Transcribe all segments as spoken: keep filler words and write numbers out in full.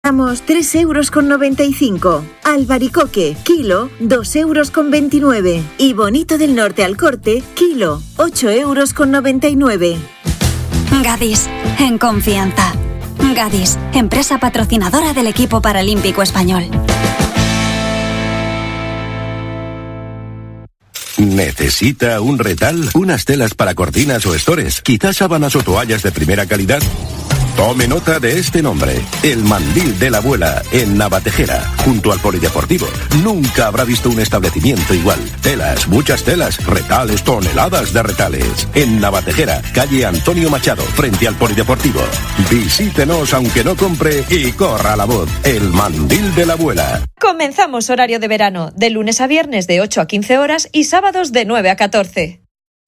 empezamos tres euros con noventa y cinco. Albaricoque, kilo, dos euros con veintinueve. Y Bonito del Norte al corte, kilo, ocho euros con noventa y nueve. Gadis, en confianza. Gadis, empresa patrocinadora del equipo paralímpico español. ¿Necesita un retal? ¿Unas telas para cortinas o estores? ¿Quizás sábanas o toallas de primera calidad? Tome nota de este nombre, el Mandil de la Abuela, en Navatejera, junto al Polideportivo. Nunca habrá visto un establecimiento igual. Telas, muchas telas, retales, toneladas de retales. En Navatejera, calle Antonio Machado, frente al Polideportivo. Visítenos aunque no compre y corra la voz, el Mandil de la Abuela. Comenzamos horario de verano, de lunes a viernes de ocho a quince horas y sábados de nueve a catorce.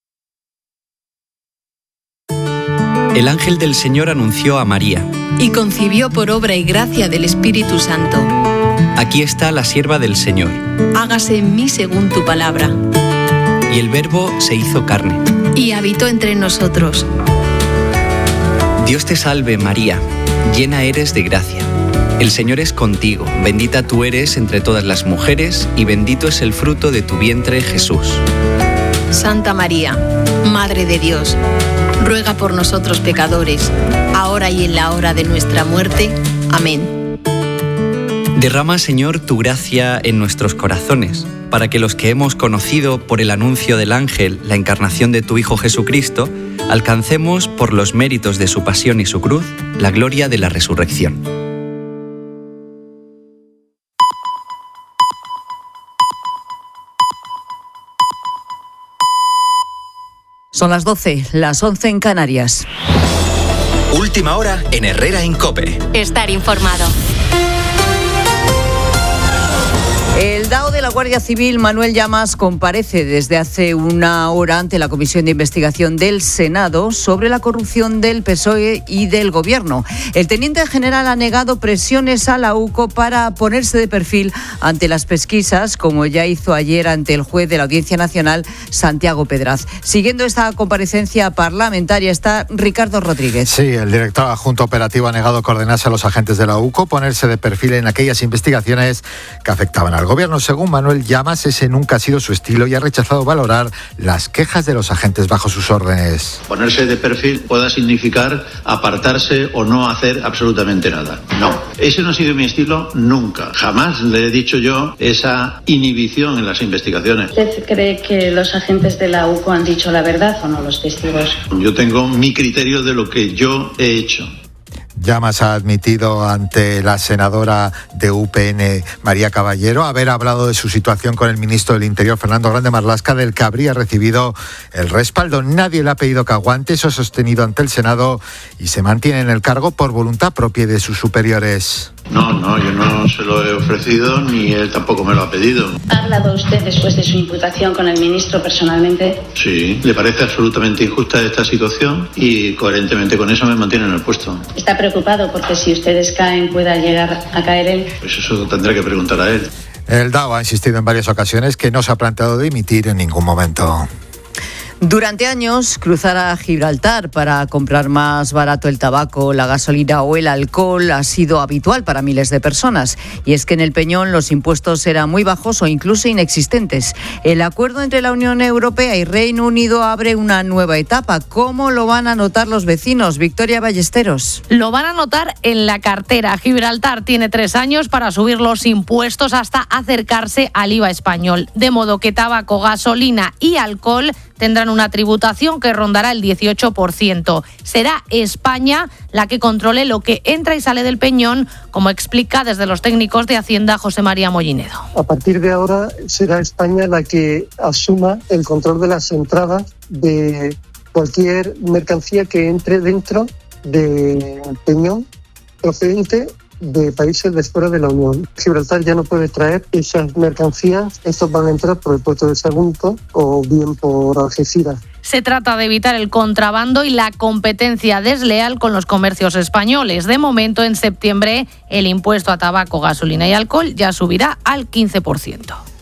El ángel del Señor anunció a María. Y concibió por obra y gracia del Espíritu Santo. Aquí está la sierva del Señor. Hágase en mí según tu palabra. Y el Verbo se hizo carne. Y habitó entre nosotros. Dios te salve, María, llena eres de gracia. El Señor es contigo, bendita tú eres entre todas las mujeres, y bendito es el fruto de tu vientre, Jesús. Santa María, Madre de Dios, ruega por nosotros pecadores, ahora y en la hora de nuestra muerte. Amén. Derrama, Señor, tu gracia en nuestros corazones, para que los que hemos conocido por el anuncio del ángel la encarnación de tu Hijo Jesucristo, alcancemos, por los méritos de su pasión y su cruz, la gloria de la resurrección. Son las doce, las once en Canarias. Última hora en Herrera en COPE. Estar informado. El D A O de la Guardia Civil, Manuel Llamas, comparece desde hace una hora ante la Comisión de Investigación del Senado sobre la corrupción del P S O E y del Gobierno. El teniente general ha negado presiones a la U C O para ponerse de perfil ante las pesquisas, como ya hizo ayer ante el juez de la Audiencia Nacional, Santiago Pedraz. Siguiendo esta comparecencia parlamentaria está Ricardo Rodríguez. Sí, el director adjunto operativo ha negado coordenarse a los agentes de la U C O, ponerse de perfil en aquellas investigaciones que afectaban al Gobierno. Según Manuel Llamas, ese nunca ha sido su estilo y ha rechazado valorar las quejas de los agentes bajo sus órdenes. Ponerse de perfil pueda significar apartarse o no hacer absolutamente nada. No, ese no ha sido mi estilo nunca. Jamás le he dicho yo esa inhibición en las investigaciones. ¿Usted cree que los agentes de la U C O han dicho la verdad o no, los testigos? Yo tengo mi criterio de lo que yo he hecho. Llamas ha admitido ante la senadora de U P N, María Caballero, haber hablado de su situación con el ministro del Interior, Fernando Grande Marlaska, del que habría recibido el respaldo. Nadie le ha pedido que aguante, eso ha sostenido ante el Senado, y se mantiene en el cargo por voluntad propia de sus superiores. No, no, yo no se lo he ofrecido, ni él tampoco me lo ha pedido. ¿Ha hablado usted después de su imputación con el ministro personalmente? Sí, le parece absolutamente injusta esta situación y coherentemente con eso me mantiene en el puesto. ¿Está preocupado porque si ustedes caen pueda llegar a caer él? Pues eso tendré que preguntar a él. El D A O ha insistido en varias ocasiones que no se ha planteado dimitir en ningún momento. Durante años, cruzar a Gibraltar para comprar más barato el tabaco, la gasolina o el alcohol ha sido habitual para miles de personas. Y es que en el Peñón los impuestos eran muy bajos o incluso inexistentes. El acuerdo entre la Unión Europea y Reino Unido abre una nueva etapa. ¿Cómo lo van a notar los vecinos? Victoria Ballesteros. Lo van a notar en la cartera. Gibraltar tiene tres años para subir los impuestos hasta acercarse al I V A español. De modo que tabaco, gasolina y alcohol tendrán una tributación que rondará el dieciocho por ciento. Será España la que controle lo que entra y sale del Peñón, como explica desde los técnicos de Hacienda José María Mollinedo. A partir de ahora será España la que asuma el control de las entradas de cualquier mercancía que entre dentro del Peñón procedente de países de fuera de la Unión. Gibraltar ya no puede traer esas mercancías, estos van a entrar por el puerto de Sagunto o bien por Algeciras. Se trata de evitar el contrabando y la competencia desleal con los comercios españoles. De momento, en septiembre, el impuesto a tabaco, gasolina y alcohol ya subirá al quince por ciento.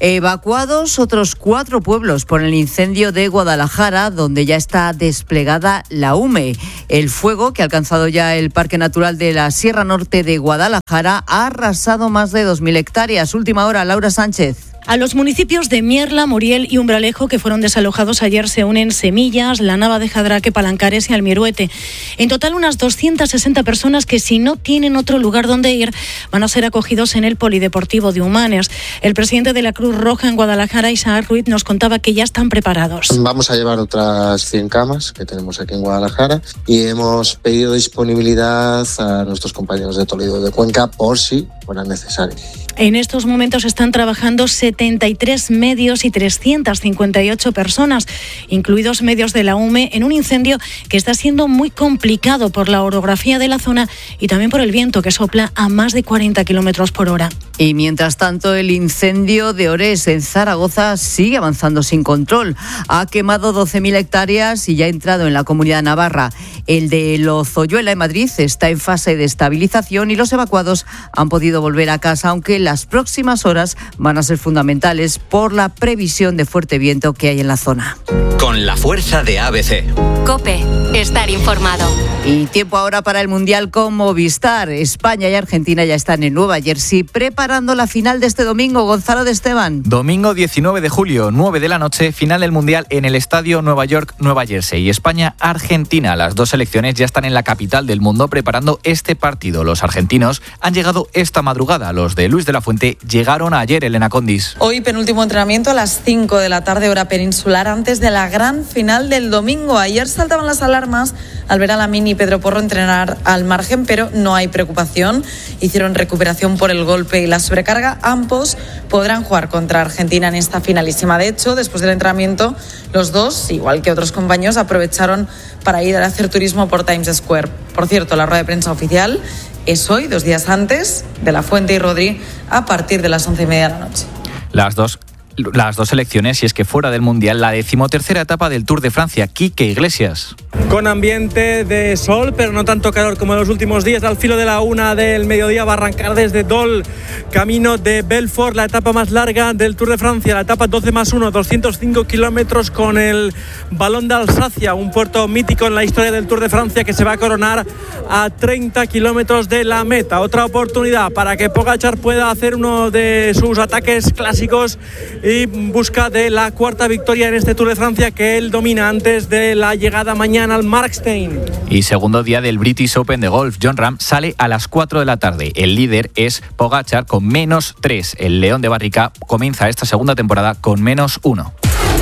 Evacuados otros cuatro pueblos por el incendio de Guadalajara, donde ya está desplegada la U M E. El fuego, que ha alcanzado ya el Parque Natural de la Sierra Norte de Guadalajara, ha arrasado más de dos mil hectáreas. Última hora, Laura Sánchez. A los municipios de Mierla, Muriel y Umbralejo, que fueron desalojados ayer, se unen Semillas, La Nava de Jadraque, Palancares y Almiruete. En total, unas doscientas sesenta personas que, si no tienen otro lugar donde ir, van a ser acogidos en el Polideportivo de Humanes. El presidente de la Cruz Roja en Guadalajara, Isaac Ruiz, nos contaba que ya están preparados. Vamos a llevar otras cien camas que tenemos aquí en Guadalajara y hemos pedido disponibilidad a nuestros compañeros de Toledo y de Cuenca por si fuera necesario. En estos momentos están trabajando setenta y tres medios y trescientas cincuenta y ocho personas, incluidos medios de la U M E, en un incendio que está siendo muy complicado por la orografía de la zona y también por el viento, que sopla a más de cuarenta kilómetros por hora. Y mientras tanto, el incendio de Orés en Zaragoza sigue avanzando sin control. Ha quemado doce mil hectáreas y ya ha entrado en la Comunidad Navarra. El de Lozoyuela en Madrid está en fase de estabilización y los evacuados han podido volver a casa, aunque las próximas horas van a ser fundamentales por la previsión de fuerte viento que hay en la zona. Con la fuerza de A B C. COPE, estar informado. Y tiempo ahora para el Mundial con Movistar. España y Argentina ya están en Nueva Jersey preparando la final de este domingo. Gonzalo de Esteban. Domingo diecinueve de julio, nueve de la noche, final del Mundial en el Estadio Nueva York, Nueva Jersey. Y España-Argentina. Las dos selecciones ya están en la capital del mundo preparando este partido. Los argentinos han llegado esta madrugada. Los de Luis de la Fuente llegaron ayer, Elena Condis. Hoy penúltimo entrenamiento a las cinco de la tarde, hora peninsular, antes de la gran final del domingo. Ayer saltaban las alarmas al ver a Lamine y Pedro Porro entrenar al margen, pero no hay preocupación. Hicieron recuperación por el golpe y la sobrecarga. Ambos podrán jugar contra Argentina en esta finalísima. De hecho, después del entrenamiento, los dos, igual que otros compañeros, aprovecharon para ir a hacer turismo por Times Square. Por cierto, la rueda de prensa oficial es hoy, dos días antes, de La Fuente y Rodri, a partir de las once y media de la noche. Las dos Las dos selecciones, y es que fuera del Mundial, la decimotercera etapa del Tour de Francia. Quique Iglesias. Con ambiente de sol, pero no tanto calor como en los últimos días. Al filo de la una del mediodía va a arrancar desde Dol, camino de Belfort, la etapa más larga del Tour de Francia, la etapa doce más uno, doscientos cinco kilómetros, con el Balón de Alsacia, un puerto mítico en la historia del Tour de Francia, que se va a coronar a treinta kilómetros de la meta. Otra oportunidad para que Pogačar pueda hacer uno de sus ataques clásicos y busca de la cuarta victoria en este Tour de Francia que él domina antes de la llegada mañana al Markstein. Y segundo día del British Open de golf. Jon Rahm sale a las cuatro de la tarde. El líder es Pogačar con menos tres. El León de Barrica comienza esta segunda temporada con menos uno.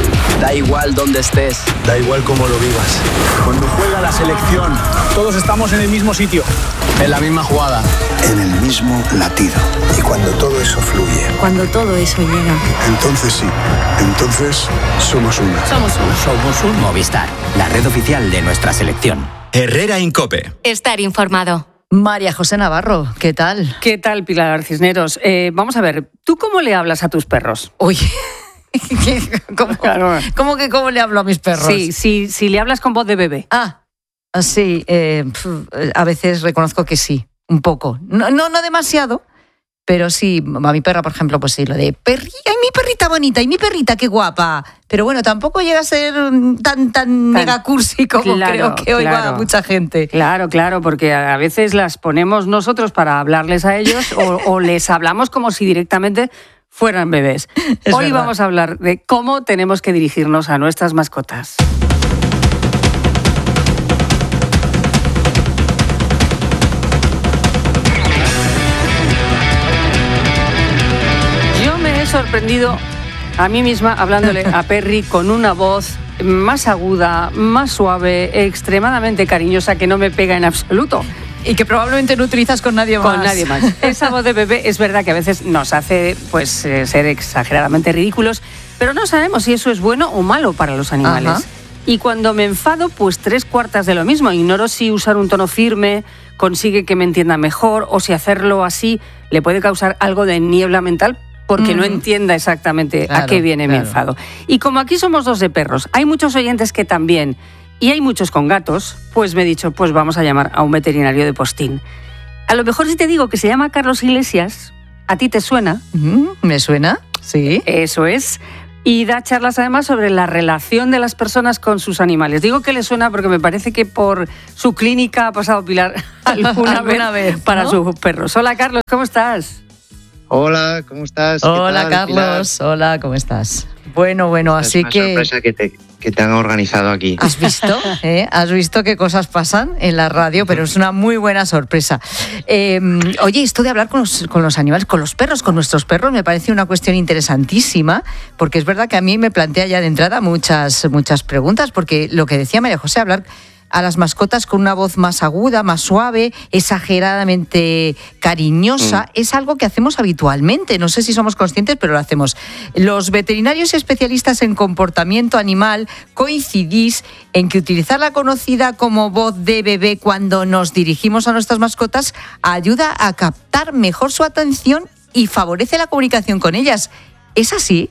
Da igual dónde estés, da igual cómo lo vivas. Cuando juega la selección, todos estamos en el mismo sitio, en la misma jugada, en el mismo latido. Y cuando todo eso fluye, cuando todo eso llega, entonces sí, entonces somos uno. Somos uno. Somos un Movistar, la red oficial de nuestra selección. Herrera Incope. Estar informado. María José Navarro, ¿qué tal? ¿Qué tal, Pilar Cisneros? Eh, vamos a ver, ¿tú cómo le hablas a tus perros? Oye... ¿Cómo, claro. ¿Cómo que cómo le hablo a mis perros? Sí, sí, si le hablas con voz de bebé. Ah, sí, eh, a veces reconozco que sí, un poco. No, no, no demasiado, pero sí, a mi perra, por ejemplo, pues sí, lo de perri, ay, mi perrita bonita, y mi perrita, qué guapa. Pero bueno, tampoco llega a ser tan, tan, tan mega cursi como claro, creo que oiga claro. mucha gente. Claro, claro, porque a veces las ponemos nosotros para hablarles a ellos o, o les hablamos como si directamente fueran bebés. Es Hoy verdad. Vamos a hablar de cómo tenemos que dirigirnos a nuestras mascotas. Yo me he sorprendido a mí misma hablándole a Perry con una voz más aguda, más suave, extremadamente cariñosa, que no me pega en absoluto. Y que probablemente no utilizas con nadie más. Con nadie más. Esa voz de bebé es verdad que a veces nos hace pues eh, ser exageradamente ridículos, pero no sabemos si eso es bueno o malo para los animales. Ajá. Y cuando me enfado, pues tres cuartas de lo mismo. Ignoro si usar un tono firme consigue que me entienda mejor o si hacerlo así le puede causar algo de niebla mental porque mm. no entienda exactamente claro, a qué viene claro. mi enfado. Y como aquí somos dos de perros, hay muchos oyentes que también... y hay muchos con gatos, pues me he dicho, pues vamos a llamar a un veterinario de postín. A lo mejor si te digo que se llama Carlos Iglesias, ¿a ti te suena? Mm, ¿Me suena? Sí. Eso es. Y da charlas además sobre la relación de las personas con sus animales. Digo que le suena porque me parece que por su clínica ha pasado Pilar alguna, ¿Alguna vez, vez para ¿no? sus perros. Hola Carlos, ¿cómo estás? Hola, ¿cómo estás? Hola tal, Carlos, Pilar? hola, ¿cómo estás? Bueno, bueno, es así una que... sorpresa que te, que te han organizado aquí. ¿Has visto? ¿Eh? ¿Has visto qué cosas pasan en la radio? Pero es una muy buena sorpresa. Eh, oye, esto de hablar con los, con los animales, con los perros, con nuestros perros, me parece una cuestión interesantísima, porque es verdad que a mí me plantea ya de entrada muchas, muchas preguntas, porque lo que decía María José, hablar a las mascotas con una voz más aguda, más suave, exageradamente cariñosa, mm. es algo que hacemos habitualmente. No sé si somos conscientes, pero lo hacemos. Los veterinarios y especialistas en comportamiento animal coincidís en que utilizar la conocida como voz de bebé cuando nos dirigimos a nuestras mascotas ayuda a captar mejor su atención y favorece la comunicación con ellas. ¿Es así?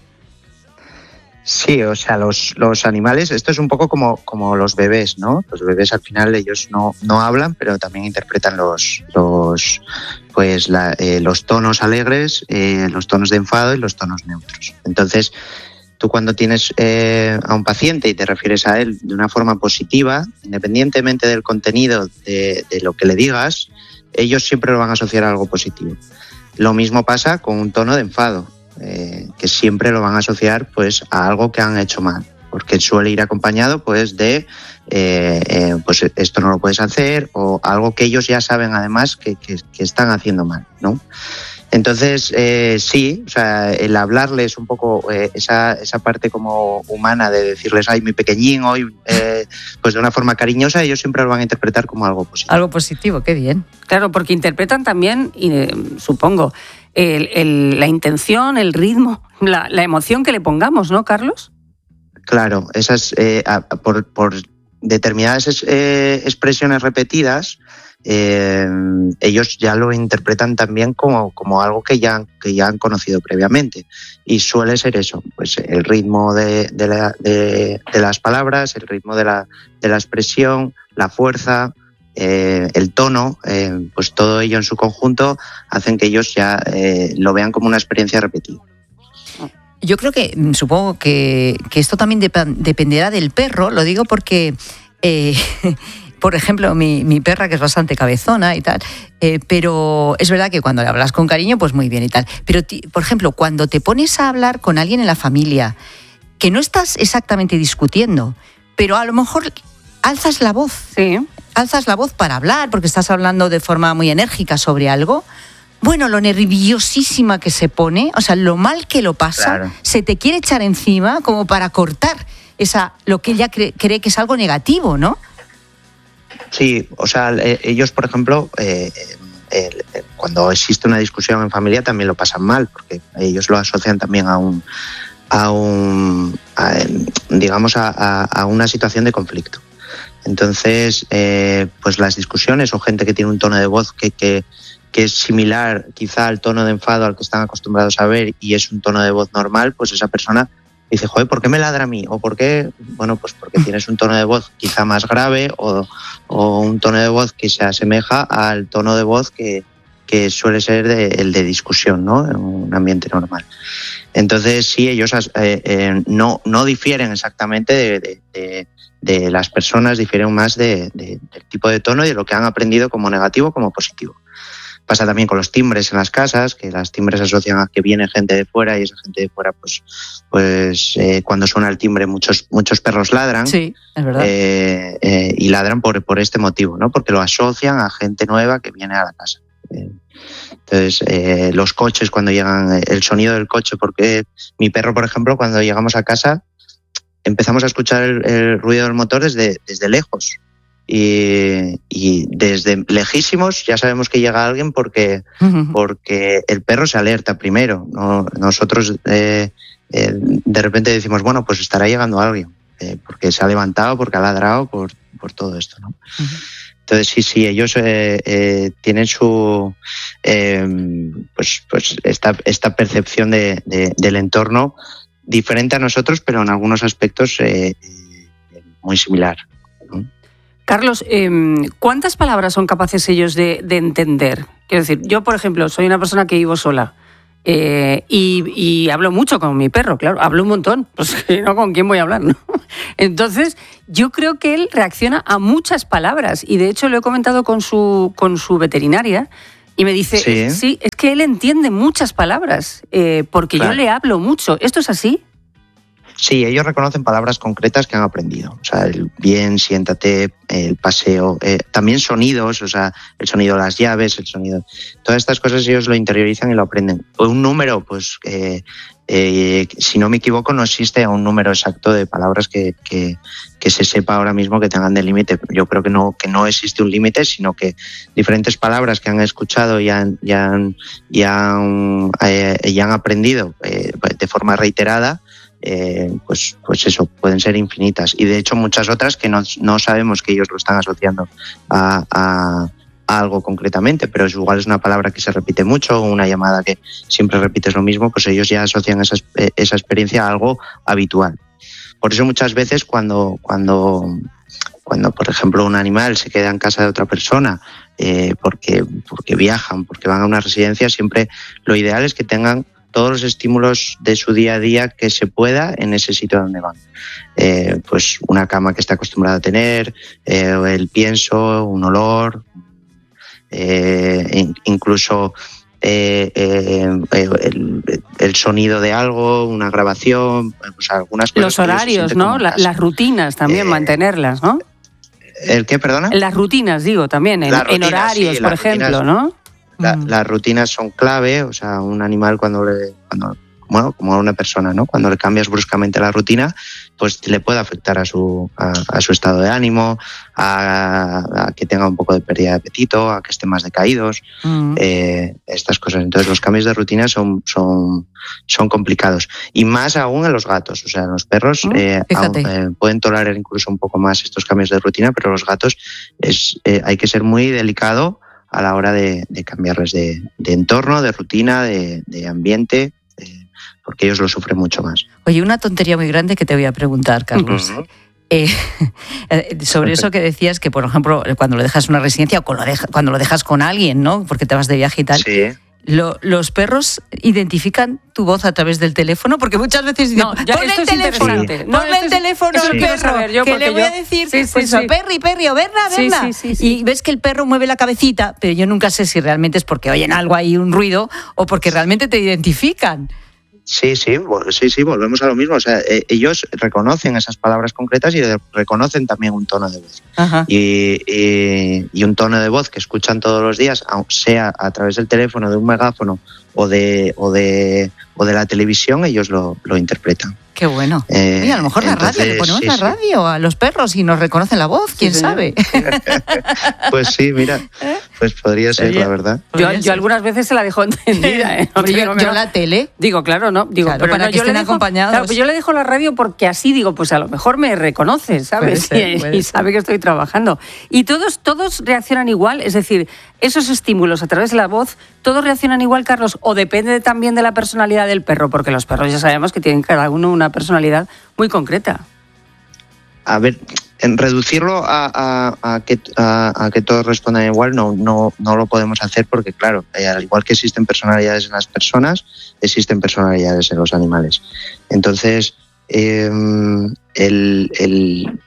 Sí, o sea, los, los animales, esto es un poco como, como los bebés, ¿no? Los bebés al final ellos no, no hablan, pero también interpretan los, los, pues la, eh, los tonos alegres, eh, los tonos de enfado y los tonos neutros. Entonces, tú cuando tienes eh, a un paciente y te refieres a él de una forma positiva, independientemente del contenido de, de lo que le digas, ellos siempre lo van a asociar a algo positivo. Lo mismo pasa con un tono de enfado. Eh, que siempre lo van a asociar pues a algo que han hecho mal, porque suele ir acompañado pues de eh, eh, pues esto no lo puedes hacer, o algo que ellos ya saben además que, que, que están haciendo mal, ¿no? Entonces eh, sí, o sea, el hablarles un poco eh, esa, esa parte como humana de decirles ay mi pequeñín hoy eh, pues de una forma cariñosa, ellos siempre lo van a interpretar como algo positivo. Algo positivo, qué bien. Claro, porque interpretan también, y, eh, supongo, el, el, la intención, el ritmo, la, la emoción que le pongamos, ¿no, Carlos? Claro, esas eh, a, por, por determinadas eh, expresiones repetidas, eh, ellos ya lo interpretan también como, como algo que ya, que ya han conocido previamente. Y suele ser eso, pues el ritmo de, de, la, de, de las palabras, el ritmo de la, de la expresión, la fuerza, eh, el tono, eh, pues todo ello en su conjunto hacen que ellos ya eh, lo vean como una experiencia repetida. Yo creo que, supongo que, que esto también dep- dependerá del perro, lo digo porque, eh, por ejemplo, mi, mi perra, que es bastante cabezona y tal, eh, pero es verdad que cuando le hablas con cariño, pues muy bien y tal. Pero, ti, por ejemplo, cuando te pones a hablar con alguien en la familia, que no estás exactamente discutiendo, pero a lo mejor alzas la voz, sí. alzas la voz para hablar, porque estás hablando de forma muy enérgica sobre algo. Bueno, lo nerviosísima que se pone, o sea, lo mal que lo pasa, claro. Se te quiere echar encima como para cortar esa lo que ella cree, cree que es algo negativo, ¿no? Sí, o sea, ellos, por ejemplo, eh, eh, cuando existe una discusión en familia también lo pasan mal, porque ellos lo asocian también a un, a un, a, digamos, a, a, a una situación de conflicto. Entonces, eh, pues las discusiones o gente que tiene un tono de voz que, que que es similar quizá al tono de enfado al que están acostumbrados a ver y es un tono de voz normal, pues esa persona dice, joder, ¿por qué me ladra a mí? O ¿por qué? Bueno, pues porque tienes un tono de voz quizá más grave o, o un tono de voz que se asemeja al tono de voz que, que suele ser de, el de discusión, ¿no? En un ambiente normal. Entonces, sí, ellos eh, eh, no, no difieren exactamente de, de, de, de las personas, difieren más de, de, del tipo de tono y de lo que han aprendido como negativo como positivo. Pasa también con los timbres en las casas, que las timbres asocian a que viene gente de fuera y esa gente de fuera, pues, pues eh, cuando suena el timbre muchos muchos perros ladran. Sí, es verdad. Eh, eh, y ladran por, por este motivo, ¿no? Porque lo asocian a gente nueva que viene a la casa. Eh, entonces, eh, los coches cuando llegan, el sonido del coche, porque mi perro, por ejemplo, cuando llegamos a casa, empezamos a escuchar el, el ruido del motor desde, desde lejos. Y, y desde lejísimos ya sabemos que llega alguien porque, uh-huh. porque el perro se alerta primero, ¿no? Nosotros eh, eh, de repente decimos, bueno, pues estará llegando alguien, eh, porque se ha levantado, porque ha ladrado, por, por todo esto, ¿no? Uh-huh. Entonces sí, sí, ellos eh, eh, tienen su eh, pues, pues esta, esta percepción de, de, del entorno diferente a nosotros, pero en algunos aspectos eh, muy similar, ¿no? Carlos, eh, ¿cuántas palabras son capaces ellos de, de entender? Quiero decir, yo, por ejemplo, soy una persona que vivo sola Eh, y, y hablo mucho con mi perro, claro, hablo un montón, pues no, ¿con quién voy a hablar? ¿No? Entonces, yo creo que él reacciona a muchas palabras y de hecho lo he comentado con su, con su veterinaria y me dice, sí, es, sí es que él entiende muchas palabras eh, porque claro. yo le hablo mucho. ¿Esto es así? Sí, ellos reconocen palabras concretas que han aprendido. O sea, el bien, siéntate, el paseo, eh, también sonidos, o sea, el sonido de las llaves, el sonido... Todas estas cosas ellos lo interiorizan y lo aprenden. Un número, pues, eh, eh, si no me equivoco, no existe un número exacto de palabras que, que, que se sepa ahora mismo que tengan de límite. Yo creo que no, que no existe un límite, sino que diferentes palabras que han escuchado y han, y han, y han, eh, y han aprendido eh, de forma reiterada, Eh, pues, pues eso, pueden ser infinitas y de hecho muchas otras que no, no sabemos que ellos lo están asociando a, a, a algo concretamente, pero es, igual es una palabra que se repite mucho o una llamada que siempre repites lo mismo, pues ellos ya asocian esa, esa experiencia a algo habitual. Por eso muchas veces cuando, cuando, cuando por ejemplo un animal se queda en casa de otra persona eh, porque, porque viajan, porque van a una residencia, siempre lo ideal es que tengan todos los estímulos de su día a día que se pueda en ese sitio donde van. Eh, pues una cama que está acostumbrada a tener, eh, el pienso, un olor, eh, incluso eh, eh, el, el sonido de algo, una grabación, pues algunas cosas. Los horarios, ¿no? La, las rutinas también, eh, mantenerlas, ¿no? ¿El qué, perdona? Las rutinas, digo, también, en, rutinas, en horarios, sí, por ejemplo, rutinas, ¿no? La, las rutinas son clave, o sea, un animal cuando le, cuando, bueno, como a una persona, ¿no? Cuando le cambias bruscamente la rutina, pues le puede afectar a su, a, a su estado de ánimo, a, a que tenga un poco de pérdida de apetito, a que estén más decaídos, mm. eh, estas cosas. Entonces los cambios de rutina son, son, son complicados. Y más aún en los gatos, o sea, en los perros mm, eh, aún, eh, pueden tolerar incluso un poco más estos cambios de rutina, pero los gatos es, eh, hay que ser muy delicado a la hora de, de cambiarles de, de entorno, de rutina, de, de ambiente, eh, porque ellos lo sufren mucho más. Oye, una tontería muy grande que te voy a preguntar, Carlos. Uh-huh. Eh, sobre eso que decías que, por ejemplo, cuando lo dejas en una residencia o cuando lo, deja, cuando lo dejas con alguien, ¿no? Porque te vas de viaje y tal. Sí. Lo, ¿Los perros identifican tu voz a través del teléfono? Porque muchas veces dicen, no, ya, ponle el es teléfono, sí. no, ponle el teléfono al perro, yo, que le voy yo... a decir, sí, sí, pues, sí. Perri, Perri, o Berna, Berna. Sí, sí, sí, sí. Y ves que el perro mueve la cabecita, pero yo nunca sé si realmente es porque oyen algo ahí, un ruido, o porque realmente te identifican. Sí, sí, sí, sí, volvemos a lo mismo. O sea, eh, ellos reconocen esas palabras concretas y reconocen también un tono de voz. Y, y, y un tono de voz que escuchan todos los días, sea a través del teléfono, de un megáfono o de, o de, o de la televisión, ellos lo, lo interpretan. Qué bueno. Eh, Oye, a lo mejor la entonces, radio, le ponemos sí, la sí. radio a los perros y nos reconocen la voz, quién sí, sabe. Pues sí, mira, pues podría ser, Oye, la verdad. Yo, yo algunas veces se la dejo entendida. ¿eh? Pero yo, yo la tele. Digo, claro, no. Digo, claro, pero para no, que yo estén le dejo, acompañados. Claro, pues yo le dejo la radio porque así digo, pues a lo mejor me reconoce, ¿sabes? Puede ser, puede y sabe que estoy trabajando. Y todos, todos reaccionan igual, es decir, esos estímulos a través de la voz, ¿todos reaccionan igual, Carlos? ¿O depende también de la personalidad del perro? Porque los perros ya sabemos que tienen cada uno una personalidad muy concreta. A ver, en reducirlo a, a, a, que, a, a que todos respondan igual no, no, no lo podemos hacer porque, claro, eh, al igual que existen personalidades en las personas, existen personalidades en los animales. Entonces, eh, el, el,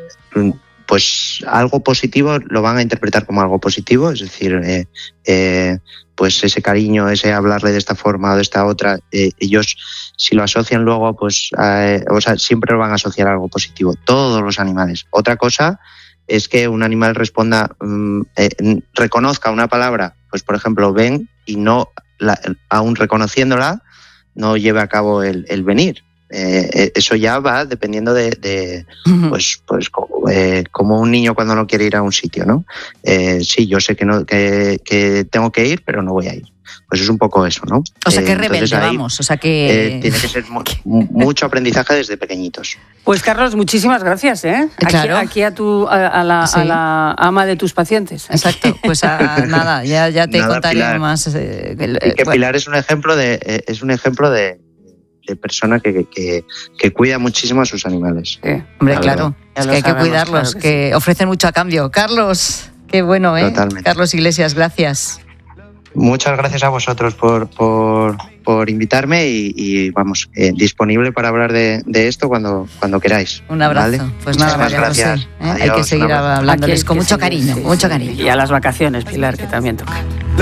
pues algo positivo lo van a interpretar como algo positivo, es decir, eh, eh, pues ese cariño, ese hablarle de esta forma o de esta otra, eh, ellos si lo asocian luego, pues eh, o sea, siempre lo van a asociar a algo positivo, todos los animales. Otra cosa es que un animal responda, um, eh, reconozca una palabra, pues por ejemplo ven y no, la, aún reconociéndola, no lleve a cabo el, el venir. Eh, eso ya va dependiendo de, de pues, pues eh, como un niño cuando no quiere ir a un sitio, ¿no? Eh, sí, yo sé que, no, que, que tengo que ir, pero no voy a ir. Pues es un poco eso, ¿no? O sea, que eh, rebelde, ahí, vamos. O sea, que... Eh, tiene que ser mu- mucho aprendizaje desde pequeñitos. Pues, Carlos, muchísimas gracias, ¿eh? Aquí, claro. aquí a, tu, a, a, la, sí. a la ama de tus pacientes. Exacto. Pues a, nada, ya, ya te Nada, contaré Pilar. más. Eh, el, y que bueno. Pilar es un ejemplo de... Eh, es un ejemplo de de persona que, que, que cuida muchísimo a sus animales. Sí. Hombre, claro, es que hay sabemos, que cuidarlos, claro que, que sí. ofrecen mucho a cambio. Carlos, qué bueno, ¿eh? Totalmente. Carlos Iglesias, gracias. Muchas gracias a vosotros por, por, por invitarme y, y vamos, eh, disponible para hablar de, de esto cuando, cuando queráis. Un abrazo. ¿Vale? Pues nada, muchas gracias. José, ¿eh? Hay que seguir hablándoles con mucho cariño, mucho cariño. Y a las vacaciones, Pilar, que también toca.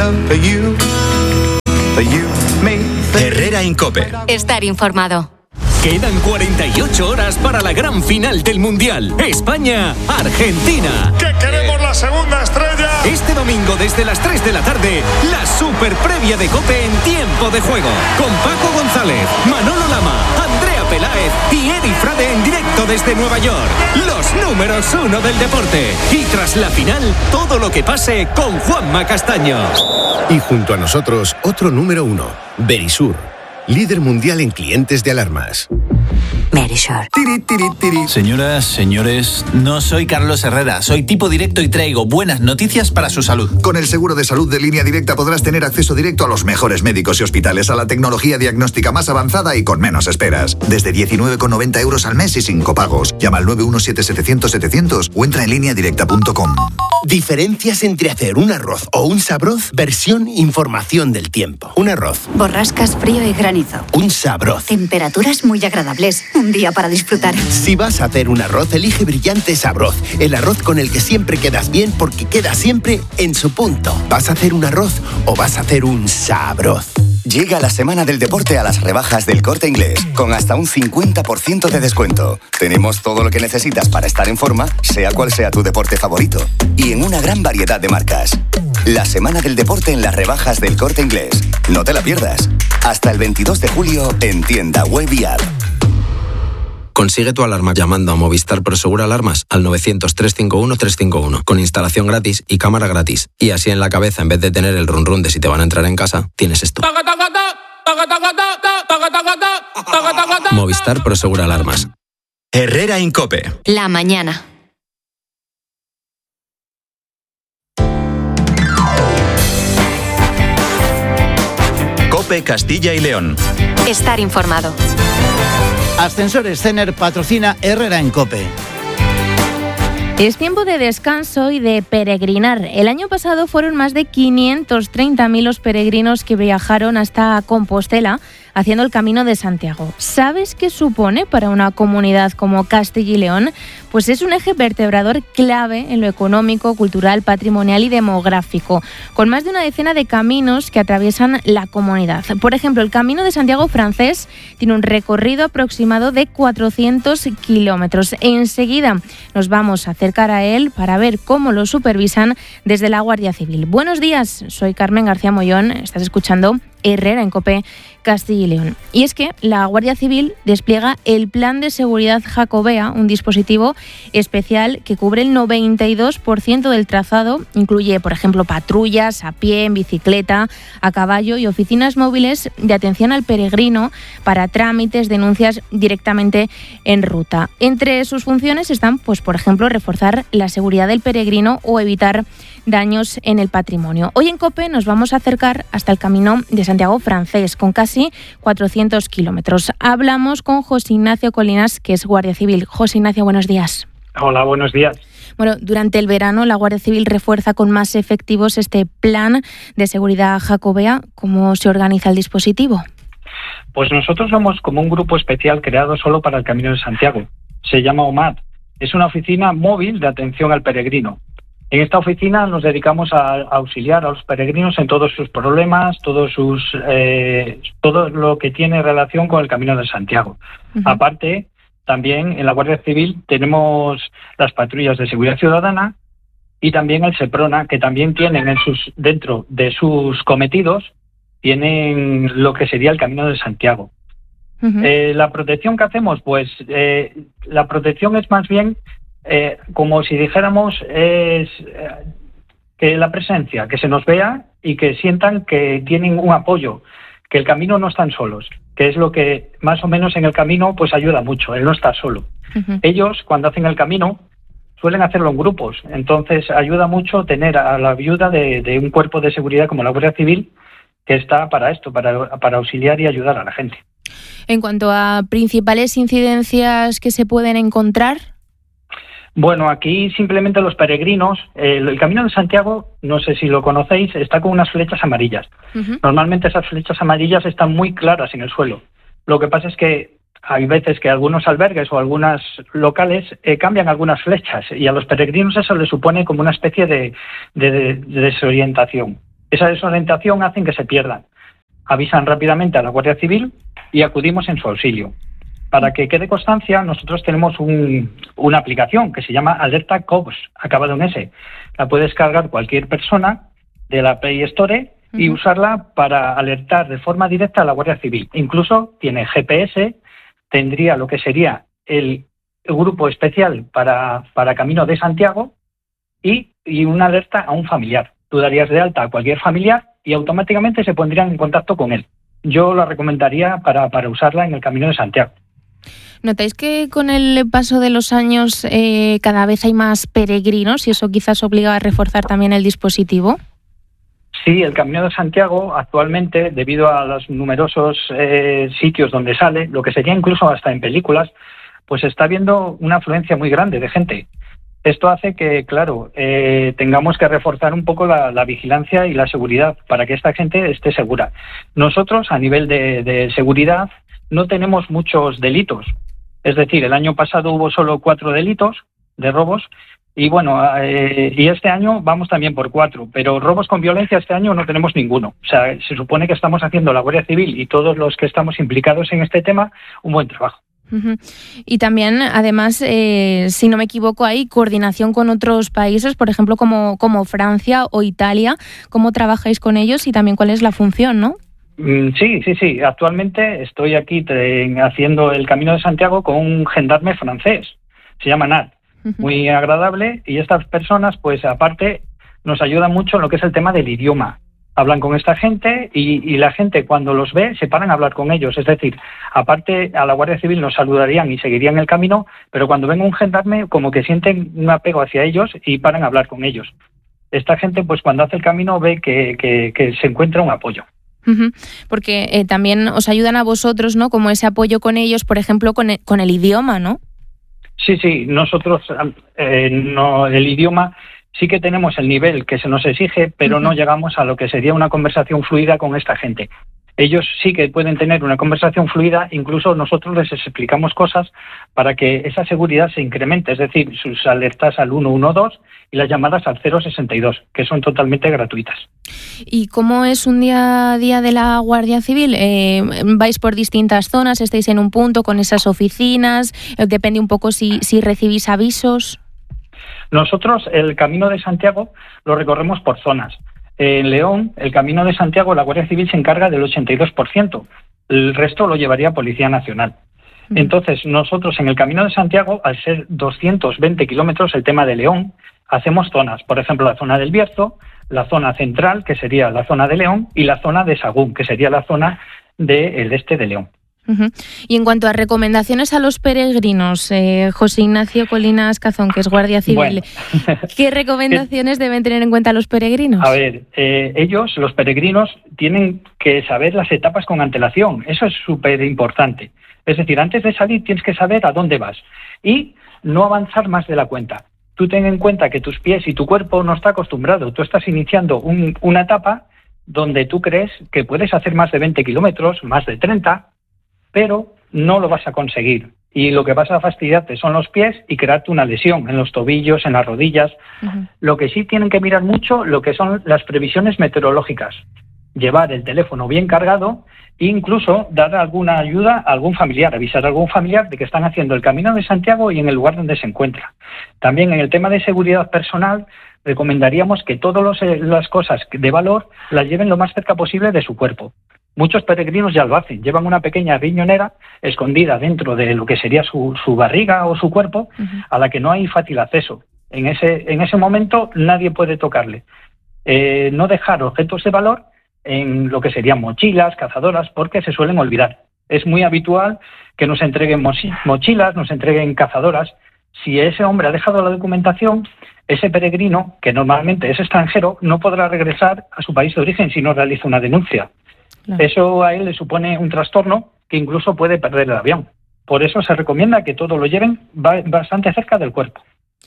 Herrera Incope. Estar informado. Quedan cuarenta y ocho horas para la gran final del Mundial. España-Argentina. ¡Que queremos la segunda estrella! Este domingo desde las tres de la tarde, la super previa de COPE en tiempo de juego. Con Paco González, Manolo Lama, Andrea Peláez y Eri Frade en directo desde Nueva York. Los números uno del deporte. Y tras la final, todo lo que pase con Juanma Castaño. Y junto a nosotros, otro número uno, Verisur. Líder mundial en clientes de alarmas. Verisur. Señoras, señores, no soy Carlos Herrera, soy tipo directo y traigo buenas noticias para su salud. Con el seguro de salud de Línea Directa podrás tener acceso directo a los mejores médicos y hospitales, a la tecnología diagnóstica más avanzada y con menos esperas. Desde diecinueve con noventa euros al mes y sin copagos. Llama al nueve uno siete setecientos setecientos o entra en línea directa punto com. Diferencias entre hacer un arroz o un sabroz, versión información del tiempo. Un arroz. Borrascas, frío y granizo. Un sabroz. Temperaturas muy agradables. Un día para disfrutar. Si vas a hacer un arroz, elige Brillante Sabroz. El arroz con el que siempre quedas bien porque queda siempre en su punto. ¿Vas a hacer un arroz o vas a hacer un sabroz? Llega la semana del deporte a las rebajas del Corte Inglés, con hasta un cincuenta por ciento de descuento. Tenemos todo lo que necesitas para estar en forma, sea cual sea tu deporte favorito. Y en una gran variedad de marcas. La semana del deporte en las rebajas del Corte Inglés. No te la pierdas. Hasta el veintidós de julio en tienda web y app. Consigue tu alarma llamando a Movistar Prosegur Alarmas al novecientos, trescientos cincuenta y uno, trescientos cincuenta y uno, con instalación gratis y cámara gratis. Y así en la cabeza, en vez de tener el run run de si te van a entrar en casa, tienes esto. Movistar Prosegur Alarmas. Herrera Incope. La mañana. COPE Castilla y León. Estar informado. Ascensores Cener patrocina Herrera en COPE. Es tiempo de descanso y de peregrinar. El año pasado fueron más de quinientos treinta mil los peregrinos que viajaron hasta Compostela haciendo el Camino de Santiago. ¿Sabes qué supone para una comunidad como Castilla y León? Pues es un eje vertebrador clave en lo económico, cultural, patrimonial y demográfico, con más de una decena de caminos que atraviesan la comunidad. Por ejemplo, el Camino de Santiago francés tiene un recorrido aproximado de cuatrocientos kilómetros. Enseguida nos vamos a acercar a él para ver cómo lo supervisan desde la Guardia Civil. Buenos días, soy Carmen García Mollón, estás escuchando Herrera en COPE Castilla y León. Y es que la Guardia Civil despliega el Plan de Seguridad Jacobea, un dispositivo especial que cubre el noventa y dos por ciento del trazado. Incluye, por ejemplo, patrullas a pie, en bicicleta, a caballo y oficinas móviles de atención al peregrino para trámites, denuncias directamente en ruta. Entre sus funciones están, pues, por ejemplo, reforzar la seguridad del peregrino o evitar daños en el patrimonio. Hoy en COPE nos vamos a acercar hasta el Camino de Santiago francés, con casi cuatrocientos kilómetros. Hablamos con José Ignacio Colinas, que es Guardia Civil. José Ignacio, buenos días. Hola, buenos días. Bueno, durante el verano la Guardia Civil refuerza con más efectivos este plan de seguridad jacobea. ¿Cómo se organiza el dispositivo? Pues nosotros somos como un grupo especial creado solo para el Camino de Santiago. Se llama O M A D. Es una oficina móvil de atención al peregrino. En esta oficina nos dedicamos a auxiliar a los peregrinos en todos sus problemas, todos sus, eh, todo lo que tiene relación con el Camino de Santiago. Uh-huh. Aparte, también en la Guardia Civil tenemos las patrullas de seguridad ciudadana y también el SEPRONA, que también tienen en sus, dentro de sus cometidos, tienen lo que sería el Camino de Santiago. Uh-huh. Eh, la protección que hacemos, pues eh, la protección es más bien Eh, como si dijéramos, es eh, que la presencia, que se nos vea y que sientan que tienen un apoyo, que el camino no están solos, que es lo que más o menos en el camino pues ayuda mucho, el no estar solo. Uh-huh. Ellos, cuando hacen el camino, suelen hacerlo en grupos, entonces ayuda mucho tener a la ayuda de, de un cuerpo de seguridad como la Guardia Civil, que está para esto, para, para auxiliar y ayudar a la gente. En cuanto a principales incidencias que se pueden encontrar, Bueno, aquí simplemente los peregrinos, eh, el Camino de Santiago, no sé si lo conocéis, está con unas flechas amarillas. Uh-huh. Normalmente esas flechas amarillas están muy claras en el suelo. Lo que pasa es que hay veces que algunos albergues o algunos locales eh, cambian algunas flechas y a los peregrinos eso les supone como una especie de, de, de, de desorientación. Esa desorientación hace que se pierdan. Avisan rápidamente a la Guardia Civil y acudimos en su auxilio. Para que quede constancia, nosotros tenemos un, una aplicación que se llama Alerta Cops, acabado en S. La puede descargar cualquier persona de la Play Store y uh-huh. usarla para alertar de forma directa a la Guardia Civil. Incluso tiene G P S, tendría lo que sería el, el grupo especial para, para Camino de Santiago y, y una alerta a un familiar. Tú darías de alta a cualquier familiar y automáticamente se pondrían en contacto con él. Yo la recomendaría para, para usarla en el Camino de Santiago. ¿Notáis que con el paso de los años eh, cada vez hay más peregrinos y eso quizás obliga a reforzar también el dispositivo? Sí, el Camino de Santiago actualmente, debido a los numerosos eh, sitios donde sale, lo que sería incluso hasta en películas, pues está habiendo una afluencia muy grande de gente. Esto hace que, claro, eh, tengamos que reforzar un poco la, la vigilancia y la seguridad para que esta gente esté segura. Nosotros, a nivel de, de seguridad, no tenemos muchos delitos. Es decir, el año pasado hubo solo cuatro delitos de robos y bueno, eh, y este año vamos también por cuatro, pero robos con violencia este año no tenemos ninguno. O sea, se supone que estamos haciendo la Guardia Civil y todos los que estamos implicados en este tema un buen trabajo. Uh-huh. Y también, además, eh, si no me equivoco, hay coordinación con otros países, por ejemplo, como, como Francia o Italia. ¿Cómo trabajáis con ellos y también cuál es la función, no? Sí, sí, sí. Actualmente estoy aquí te, haciendo el Camino de Santiago con un gendarme francés. Se llama Nat. Uh-huh. Muy agradable. Y estas personas, pues aparte, nos ayudan mucho en lo que es el tema del idioma. Hablan con esta gente y, y la gente cuando los ve se paran a hablar con ellos. Es decir, aparte a la Guardia Civil nos saludarían y seguirían el camino, pero cuando ven un gendarme como que sienten un apego hacia ellos y paran a hablar con ellos. Esta gente, pues cuando hace el camino ve que, que, que se encuentra un apoyo. Uh-huh. Porque eh, también os ayudan a vosotros, ¿no? Como ese apoyo con ellos, por ejemplo, con el, con el idioma, ¿no? Sí, sí, nosotros eh, no, el idioma sí que tenemos el nivel que se nos exige, pero uh-huh. no llegamos a lo que sería una conversación fluida con esta gente. Ellos sí que pueden tener una conversación fluida, incluso nosotros les explicamos cosas para que esa seguridad se incremente, es decir, sus alertas al uno uno dos y las llamadas al cero sesenta y dos, que son totalmente gratuitas. ¿Y cómo es un día a día de la Guardia Civil? Eh, ¿Vais por distintas zonas? ¿Estáis en un punto con esas oficinas? Eh, depende un poco si, si recibís avisos. Nosotros el Camino de Santiago lo recorremos por zonas. En León, el Camino de Santiago, la Guardia Civil se encarga del ochenta y dos por ciento. El resto lo llevaría Policía Nacional. Uh-huh. Entonces, nosotros en el Camino de Santiago, al ser doscientos veinte kilómetros, el tema de León, hacemos zonas. Por ejemplo, la zona del Bierzo, la zona central, que sería la zona de León, y la zona de Sagún, que sería la zona del este de León. Uh-huh. Y en cuanto a recomendaciones a los peregrinos, eh, José Ignacio Colinas Cazón, que es Guardia Civil, bueno. ¿qué recomendaciones deben tener en cuenta los peregrinos? A ver, eh, ellos, los peregrinos, tienen que saber las etapas con antelación. Eso es súper importante. Es decir, antes de salir tienes que saber a dónde vas y no avanzar más de la cuenta. Tú ten en cuenta que tus pies y tu cuerpo no está acostumbrado. Tú estás iniciando un, una etapa donde tú crees que puedes hacer más de veinte kilómetros, más de treinta, pero no lo vas a conseguir. Y lo que vas a fastidiarte son los pies y crearte una lesión en los tobillos, en las rodillas. Uh-huh. Lo que sí tienen que mirar mucho, lo que son las previsiones meteorológicas. Llevar el teléfono bien cargado e incluso dar alguna ayuda a algún familiar, avisar a algún familiar de que están haciendo el Camino de Santiago y en el lugar donde se encuentra. También en el tema de seguridad personal, recomendaríamos que todas las cosas de valor las lleven lo más cerca posible de su cuerpo. Muchos peregrinos ya lo hacen, llevan una pequeña riñonera escondida dentro de lo que sería su, su barriga o su cuerpo, uh-huh. a la que no hay fácil acceso. En ese, en ese momento nadie puede tocarle. Eh, no dejar objetos de valor en lo que serían mochilas, cazadoras, porque se suelen olvidar. Es muy habitual que nos entreguen mochilas, nos entreguen cazadoras. Si ese hombre ha dejado la documentación, ese peregrino, que normalmente es extranjero, no podrá regresar a su país de origen si no realiza una denuncia. Claro. Eso a él le supone un trastorno que incluso puede perder el avión. Por eso se recomienda que todo lo lleven bastante cerca del cuerpo.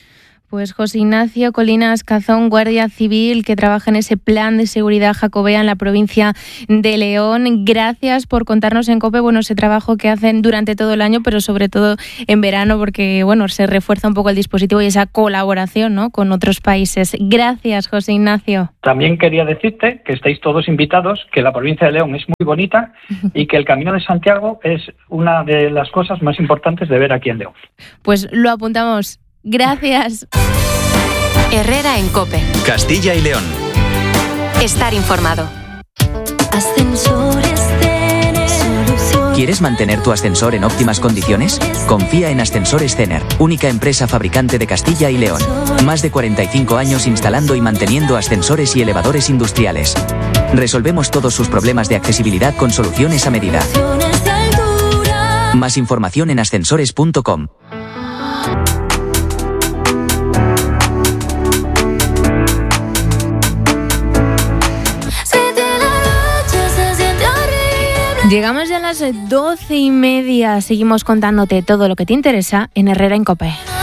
Pues José Ignacio Colinas Cazón, guardia civil que trabaja en ese plan de seguridad jacobea en la provincia de León. Gracias por contarnos en COPE, bueno, ese trabajo que hacen durante todo el año, pero sobre todo en verano, porque bueno, se refuerza un poco el dispositivo y esa colaboración, ¿no?, con otros países. Gracias, José Ignacio. También quería decirte que estáis todos invitados, que la provincia de León es muy bonita y que el Camino de Santiago es una de las cosas más importantes de ver aquí en León. Pues lo apuntamos. Gracias. Herrera en COPE. Castilla y León. Estar informado. Ascensores Cener. ¿Quieres mantener tu ascensor en óptimas condiciones? Confía en Ascensores Cener, única empresa fabricante de Castilla y León. Más de cuarenta y cinco años instalando y manteniendo ascensores y elevadores industriales. Resolvemos todos sus problemas de accesibilidad con soluciones a medida. Más información en ascensores punto com. Llegamos ya a las doce y media. Seguimos contándote todo lo que te interesa en Herrera en COPE.